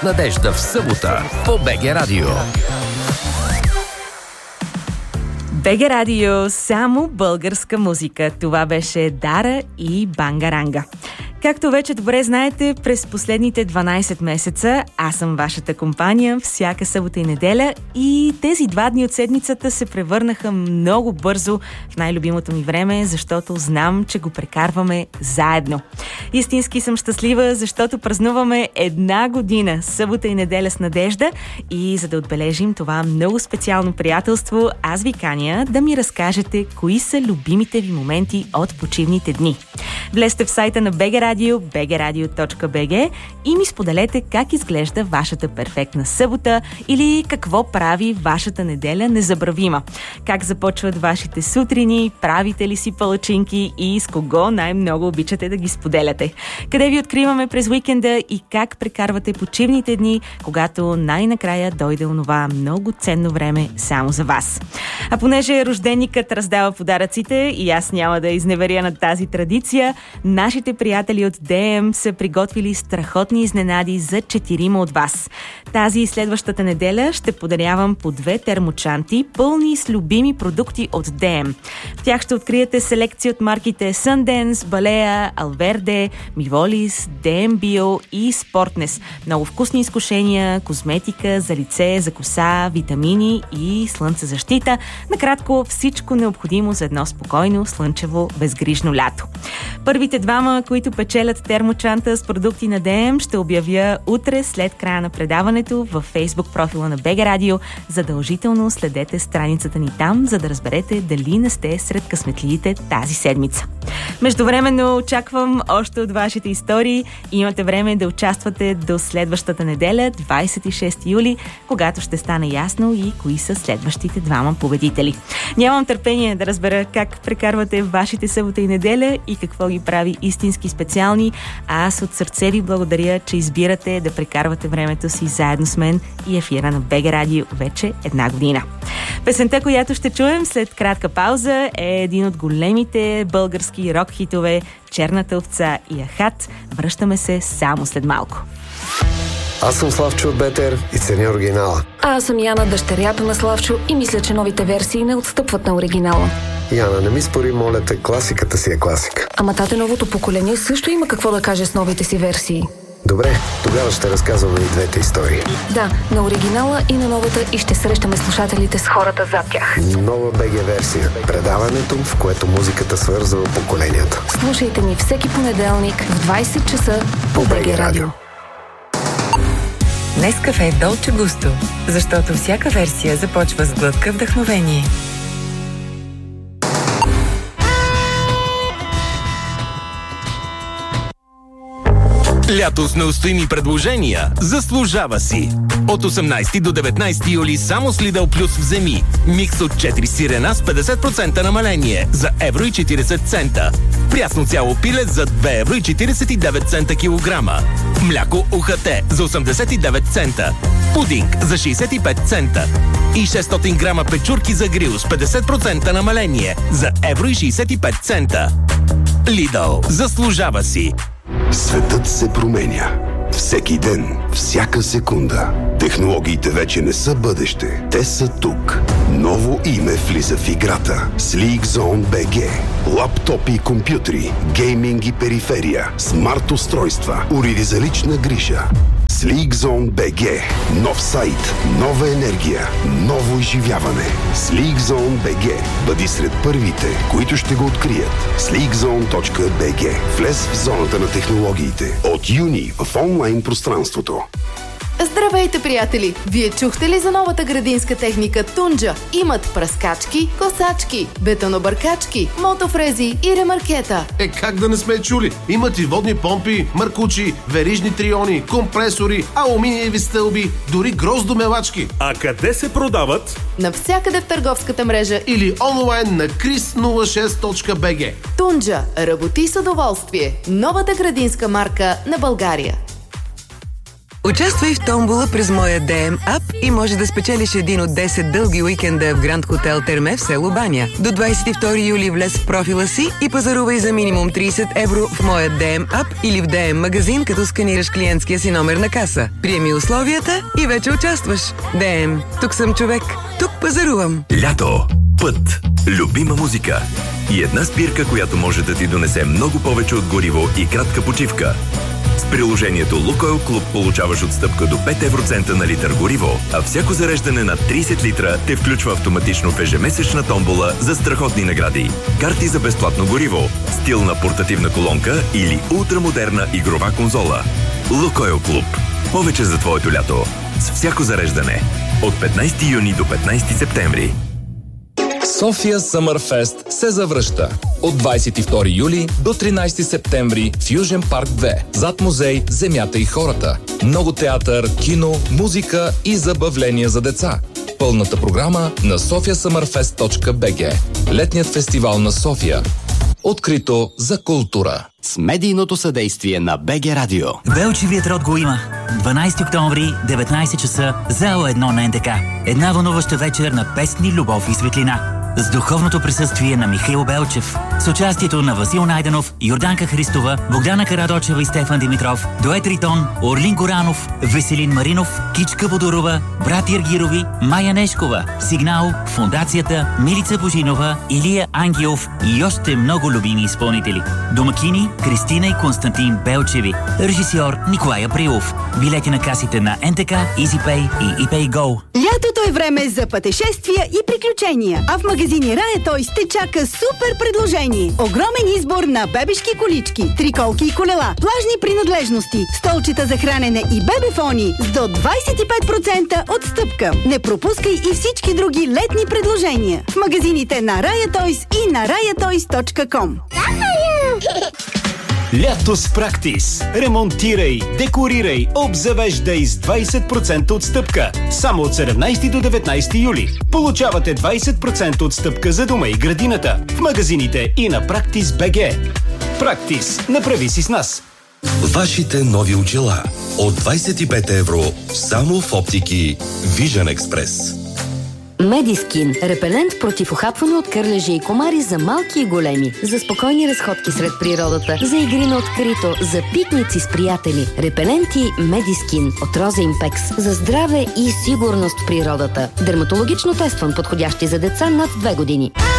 с Надежда в събота по БГ Радио. БГ Радио, само българска музика. Това беше Дара и Бангаранга. Както вече добре знаете, през последните 12 месеца аз съм вашата компания всяка събота и неделя и тези 2 дни от седмицата се превърнаха много бързо в най-любимото ми време, защото знам, че го прекарваме заедно. Истински съм щастлива, защото празнуваме 1 година събота и неделя с Надежда и за да отбележим това много специално приятелство, аз ви каня да ми разкажете кои са любимите ви моменти от почивните дни. Влезте в сайта на БГ Радио, bgradio.bg и ми споделете как изглежда вашата перфектна събота или какво прави вашата неделя незабравима. Как започват вашите сутрини, правите ли си палачинки и с кого най-много обичате да ги споделяте. Къде ви откриваме през уикенда и как прекарвате почивните дни, когато най-накрая дойде онова много ценно време само за вас. А понеже рожденикът раздава подаръците и аз няма да изневеря на тази традиция, нашите приятели от DM са приготвили страхотни изненади за 4 от вас. Тази и следващата неделя ще подарявам по 2 термочанти, пълни с любими продукти от DM. В тях ще откриете селекция от марките Sundance, Балея, Алверде, Миволис, DM Bio и Спортнес. Много вкусни изкушения, козметика за лице, за коса, витамини и слънцезащита. Накратко, всичко необходимо за едно спокойно, слънчево, безгрижно лято. Първите 2, които печелят термочанта с продукти на DM, ще обявя утре след края на предаването във Facebook профила на БГ Радио. Задължително следете страницата ни там, за да разберете дали не сте сред късметливите тази седмица. Междувременно очаквам още от вашите истории. Имате време да участвате до следващата неделя, 26 юли, когато ще стане ясно и кои са следващите 2 победители. Нямам търпение да разбера как прекарвате вашите събота и неделя и какво ги прави истински специални. А аз от сърце ви благодаря, че избирате да прекарвате времето си заедно с мен и ефира на БГ Радио вече 1 година. Песента, която ще чуем след кратка пауза, е един от големите български рок-хитове Черната овца и Ахат. Връщаме се само след малко. Аз съм Славчо от Бетер и ценя оригинала. А аз съм Яна, дъщерята на Славчо и мисля, че новите версии не отстъпват на оригинала. Яна, не ми спори, моля те, класиката си е класика. Ама тате, новото поколение също има какво да каже с новите си версии. Добре, тогава ще разказваме и двете истории. Да, на оригинала и на новата и ще срещаме слушателите с хората зад тях. Нова БГ версия. Предаването, в което музиката свързва поколенията. Слушайте ни всеки понеделник в 20 часа по БГ Радио. Нескафе Долче Густо, защото всяка версия започва с глътка вдъхновение. Лято с неустоими предложения заслужава си. От 18 до 19 юли само с Lidl Plus вземи микс от 4 сирена с 50% намаление за евро и 40 цента. Прясно цяло пиле за 2 евро и 49 цента килограма. Мляко УХТ за 89 цента. Пудинг за 65 цента. И 600 грама печурки за грил с 50% намаление за евро и 65 цента. Lidl, заслужава си. Светът се променя. Всеки ден, всяка секунда. Технологиите вече не са бъдеще. Те са тук. Ново име влиза в играта. SleekZone BG. Лаптопи и компютри, гейминг и периферия, смарт устройства, уреди за лична грижа. SleekZone BG. Нов сайт, нова енергия, ново изживяване. SleekZone BG. Бъди сред първите, които ще го открият. sleekzone.bg. Влез в зоната на технологиите. От юни в онлайн пространството. Здравейте, приятели! Вие чухте ли за новата градинска техника Тунджа? Имат пръскачки, косачки, бетонобъркачки, мотофрези и ремаркета. Как да не сме чули? Имат и водни помпи, маркучи, верижни триони, компресори, алуминиеви стълби, дори гроздомелачки. А къде се продават? Навсякъде в търговската мрежа или онлайн на chris06.bg. Тунджа. Работи с удоволствие. Новата градинска марка на България. Участвай в томбола през моя DM ап и може да спечелиш един от 10 дълги уикенда в Гранд Хотел Терме в село Баня. До 22 юли влез в профила си и пазарувай за минимум 30 евро в моя DM ап или в DM магазин, като сканираш клиентския си номер на каса. Приеми условията и вече участваш. DM. Тук съм човек. Тук пазарувам. Лято. Път. Любима музика. И една спирка, която може да ти донесе много повече от гориво и кратка почивка. С приложението Лукойл Клуб получаваш отстъпка до 5 евроцента на литър гориво, а всяко зареждане на 30 литра те включва автоматично в ежемесечна томбола за страхотни награди. Карти за безплатно гориво, стилна портативна колонка или ултрамодерна игрова конзола. Лукойл Клуб. Повече за твоето лято. С всяко зареждане. От 15 юни до 15 септември. София Съмърфест се завръща. От 22 юли до 13 септември в Южен парк 2. Зад музей Земята и хората. Много театър, кино, музика и забавления за деца. Пълната програма на sofiasummerfest.bg. Летният фестивал на София. Открито за култура. С медийното съдействие на БГ Радио. Белчевият род го има. 12 октомври, 19 часа, зала 1 на НТК. Една вълнуваща вечер на песни, любов и светлина. С духовното присъствие на Михаил Белчев. С участието на Васил Найденов, Йорданка Христова, Богдана Карадочева и Стефан Димитров, Дует Ритон, Орлин Горанов, Веселин Маринов, Кичка Бодорова, брат Иргирови, Майя Нешкова, Сигнал, Фондацията, Милица Божинова, Илия Ангелов и още много любими изпълнители. Домакини Кристина и Константин Белчеви. Режисьор Николай Априлов. Билети на касите на НТК, EasyPay и ePay Go. Лятото е време за пътешествия и приключения, а в магазини Рая Тойс те чака супер предложение. Огромен избор на бебешки колички, триколки и колела, плажни принадлежности, столчета за хранене и бебефони с до 25% отстъпка. Не пропускай и всички други летни предложения в магазините на Рая Тойс и на rayatoys.com. Лято с Практис. Ремонтирай, декорирай, обзавеждай с 20% отстъпка. Само от 17 до 19 юли. Получавате 20% отстъпка за дома и градината в магазините и на Практис БГ. Практис. Направи си с нас. Вашите нови очила. От 25 евро само в оптики Vision Express. Медискин. Репелент против ухапване от кърлежи и комари за малки и големи. За спокойни разходки сред природата. За игри на открито. За пикници с приятели. Репеленти Медискин от Роза Импекс. За здраве и сигурност в природата. Дерматологично тестван, подходящи за деца над 2 години.